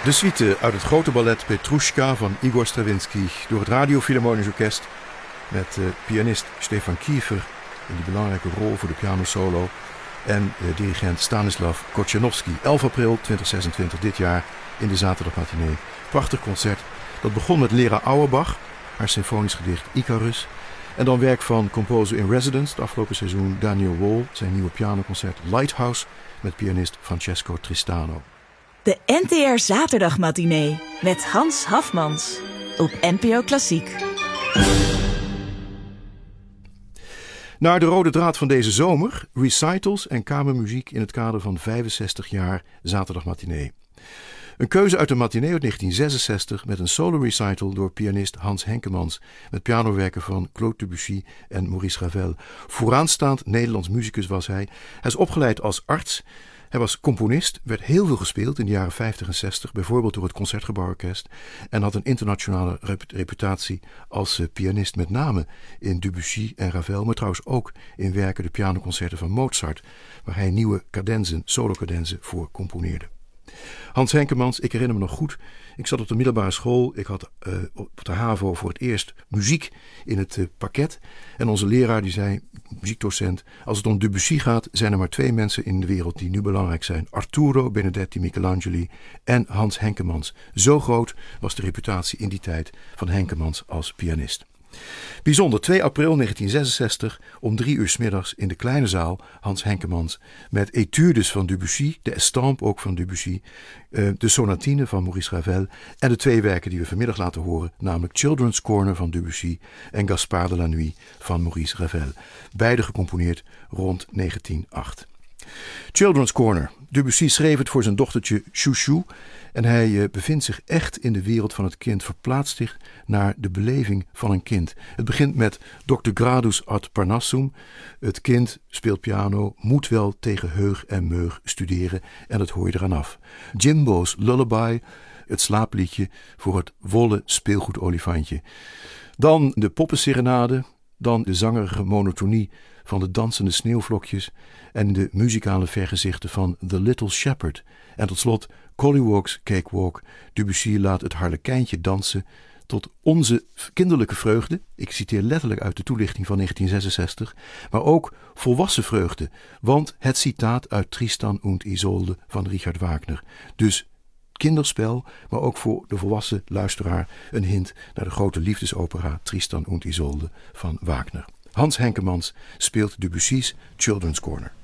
De suite uit het grote ballet Petrushka van Igor Stravinsky door het Radio Philharmonisch Orkest met pianist Stefan Kiefer in die belangrijke rol voor de pianosolo en dirigent Stanislav Kotchanovsky. 11 april 2026 dit jaar in de zaterdagmatinee. Prachtig concert. Dat begon met Lera Auerbach, haar symfonisch gedicht Icarus. En dan werk van composer in residence het afgelopen seizoen Daniel Wall, zijn nieuwe pianoconcert Lighthouse met pianist Francesco Tristano. De NTR Zaterdagmatinee met Hans Hafmans op NPO Klassiek. Naar de rode draad van deze zomer, recitals en kamermuziek in het kader van 65 jaar Zaterdagmatinee. Een keuze uit de matinee uit 1966 met een solo recital door pianist Hans Henkemans met pianowerken van Claude Debussy en Maurice Ravel. Vooraanstaand Nederlands muzikus was hij. Hij is opgeleid als arts. Hij was componist, werd heel veel gespeeld in de jaren 50 en 60, bijvoorbeeld door het Concertgebouworkest, en had een internationale reputatie als pianist, met name in Debussy en Ravel, maar trouwens ook in werken de pianoconcerten van Mozart, waar hij nieuwe cadenzen, solocadenzen voor componeerde. Hans Henkemans, ik herinner me nog goed, ik zat op de middelbare school, ik had op de HAVO voor het eerst muziek in het pakket. En onze leraar die zei, muziekdocent, als het om Debussy gaat, zijn er maar 2 mensen in de wereld die nu belangrijk zijn. Arturo Benedetti Michelangeli en Hans Henkemans. Zo groot was de reputatie in die tijd van Henkemans als pianist. Bijzonder, 2 april 1966 om 3 uur 's middags in de kleine zaal Hans Henkemans met etudes van Debussy, de Estampe ook van Debussy, de sonatine van Maurice Ravel en de 2 werken die we vanmiddag laten horen, namelijk Children's Corner van Debussy en Gaspard de la Nuit van Maurice Ravel. Beide gecomponeerd rond 1908. Children's Corner. Debussy schreef het voor zijn dochtertje Chouchou en hij bevindt zich echt in de wereld van het kind, verplaatst zich naar de beleving van een kind. Het begint met Dr. Gradus ad Parnassum. Het kind speelt piano, moet wel tegen heug en meug studeren en dat hoor je eraan af. Jimbo's Lullaby, het slaapliedje voor het wollen speelgoedolifantje. Dan de poppenserenade, dan de zangerige monotonie van de dansende sneeuwvlokjes en de muzikale vergezichten van The Little Shepherd. En tot slot Collywalk's Cakewalk. Debussy laat het harlekijntje dansen tot onze kinderlijke vreugde. Ik citeer letterlijk uit de toelichting van 1966. Maar ook volwassen vreugde. Want het citaat uit Tristan und Isolde van Richard Wagner. Dus kinderspel, maar ook voor de volwassen luisteraar een hint naar de grote liefdesopera Tristan und Isolde van Wagner. Hans Henkemans speelt Debussy's Children's Corner.